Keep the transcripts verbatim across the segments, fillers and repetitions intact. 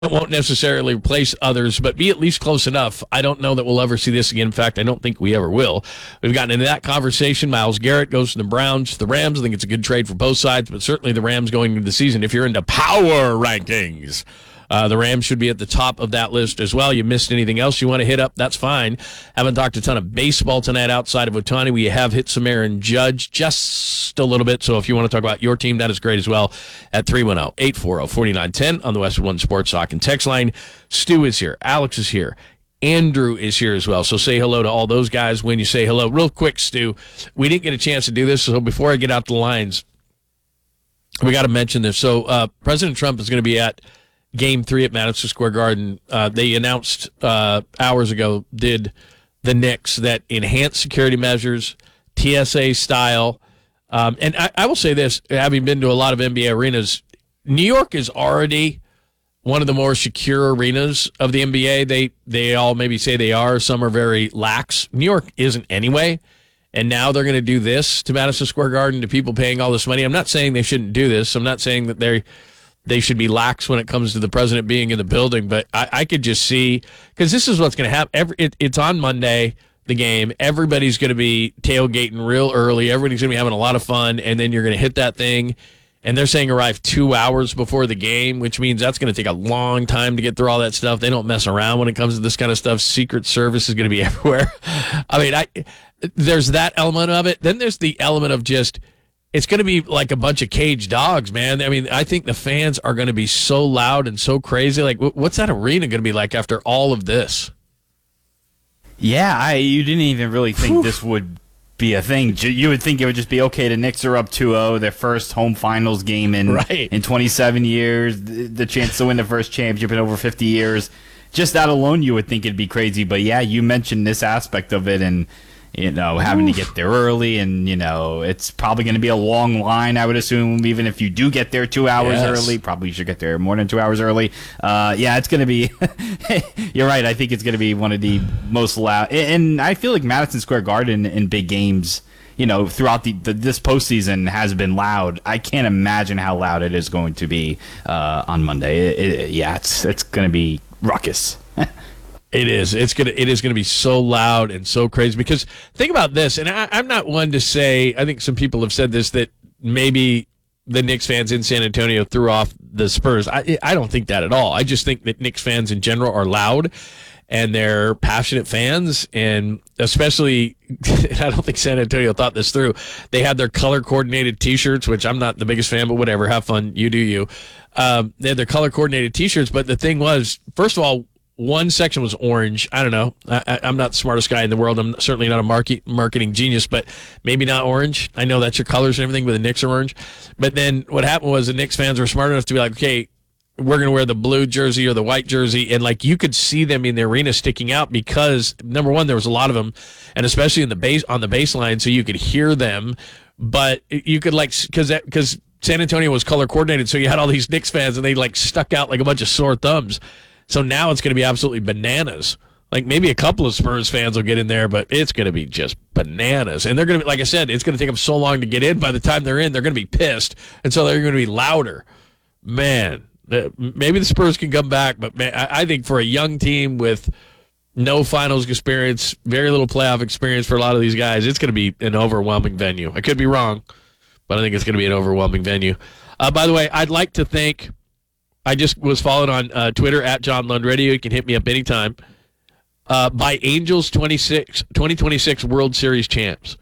won't necessarily replace others, but be at least close enough. I don't know that we'll ever see this again. In fact, I don't think we ever will. We've gotten into that conversation. Myles Garrett goes to the Browns. The Rams, I think it's a good trade for both sides, but certainly the Rams going into the season, if you're into power rankings, Uh, the Rams should be at the top of that list as well. You missed anything else you want to hit up, that's fine. Haven't talked a ton of baseball tonight outside of Ohtani. We have hit some Aaron Judge just a little bit, so if you want to talk about your team, that is great as well at three one zero, eight four zero, four nine one zero on the Westwood One Sports Talk and text line. Stu is here. Alex is here. Andrew is here as well, so say hello to all those guys when you say hello. Real quick, Stu, we didn't get a chance to do this, so before I get out the lines, we got to mention this. So uh, President Trump is going to be at Game three at Madison Square Garden. Uh, they announced uh, hours ago, did the Knicks, that enhanced security measures, T S A style. Um, and I, I will say this, having been to a lot of N B A arenas, New York is already one of the more secure arenas of the N B A. They, they all maybe say they are. Some are very lax. New York isn't anyway. And now they're going to do this to Madison Square Garden, to people paying all this money. I'm not saying they shouldn't do this. I'm not saying that they're They should be lax when it comes to the president being in the building, but I, I could just see, because this is what's going to happen. Every, it, it's on Monday, the game. Everybody's going to be tailgating real early. Everybody's going to be having a lot of fun, and then you're going to hit that thing, and they're saying arrive two hours before the game, which means that's going to take a long time to get through all that stuff. They don't mess around when it comes to this kind of stuff. Secret Service is going to be everywhere. I mean, I there's that element of it. Then there's the element of just, it's going to be like a bunch of caged dogs, man. I mean, I think the fans are going to be so loud and so crazy. Like, what's that arena going to be like after all of this? Yeah, I you didn't even really think Whew. this would be a thing. You would think it would just be, okay, the Knicks are up two oh, their first home finals game in, right. in twenty-seven years, the chance to win the first championship in over fifty years. Just that alone, you would think it'd be crazy. But, yeah, you mentioned this aspect of it, and you know, having Oof. to get there early, and, you know, it's probably going to be a long line, I would assume, even if you do get there two hours yes. early. Probably you should get there more than two hours early. Uh, yeah, it's going to be, you're right, I think it's going to be one of the most loud. And I feel like Madison Square Garden in big games, you know, throughout the, the this postseason has been loud. I can't imagine how loud it is going to be uh, on Monday. It, it, yeah, it's it's going to be ruckus. It is. It's gonna. It is gonna be so loud and so crazy. Because think about this, and I, I'm not one to say. I think some people have said this, that maybe the Knicks fans in San Antonio threw off the Spurs. I I don't think that at all. I just think that Knicks fans in general are loud, and they're passionate fans, and especially, I don't think San Antonio thought this through. They had their color coordinated T-shirts, which I'm not the biggest fan, but whatever. Have fun. You do you. Um, they had their color coordinated T-shirts, but the thing was, first of all, one section was orange. I don't know. I, I'm not the smartest guy in the world. I'm certainly not a market, marketing genius, but maybe not orange. I know that's your colors and everything, but the Knicks are orange. But then what happened was the Knicks fans were smart enough to be like, okay, we're going to wear the blue jersey or the white jersey. And, like, you could see them in the arena sticking out because, number one, there was a lot of them, and especially in the base on the baseline, so you could hear them. But you could, like, because because San Antonio was color coordinated, so you had all these Knicks fans, and they, like, stuck out like a bunch of sore thumbs. So now it's going to be absolutely bananas. Like, maybe a couple of Spurs fans will get in there, but it's going to be just bananas. And they're going to be, like I said, it's going to take them so long to get in. By the time they're in, they're going to be pissed. And so they're going to be louder. Man, maybe the Spurs can come back, but man, I think for a young team with no finals experience, very little playoff experience for a lot of these guys, it's going to be an overwhelming venue. I could be wrong, but I think it's going to be an overwhelming venue. Uh, by the way, I'd like to thank... I just was followed on uh, Twitter at John Lund Radio. You can hit me up anytime. Uh, by Angels twenty-six, twenty twenty-six World Series champs.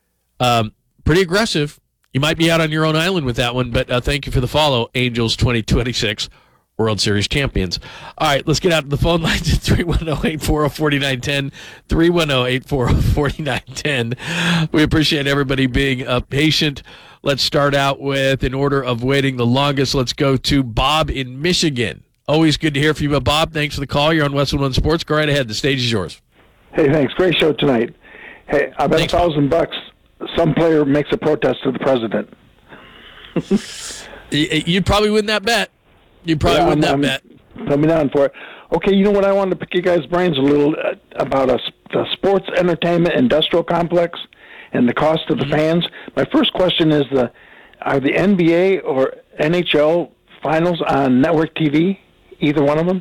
Um, pretty aggressive. You might be out on your own island with that one, but uh, thank you for the follow, Angels twenty twenty-six World Series champions. All right, let's get out to the phone lines at three one zero, eight four zero, four nine one zero, three one zero, eight four zero, four nine one zero. We appreciate everybody being uh, patient. Let's start out with, in order of waiting the longest, let's go to Bob in Michigan. Always good to hear from you, Bob. Thanks for the call. You're on Westwood One Sports. Go right ahead. The stage is yours. Hey, thanks. Great show tonight. Hey, I bet thanks, a thousand Bob. bucks some player makes a protest to the president. You'd probably win that bet. You'd probably yeah, win that I'm, bet. Put me down for it. Okay, you know what? I wanted to pick you guys' brains a little uh, about a, the sports entertainment industrial complex and the cost to the mm-hmm. fans. My first question is, the are the N B A or N H L finals on network T V either one of them?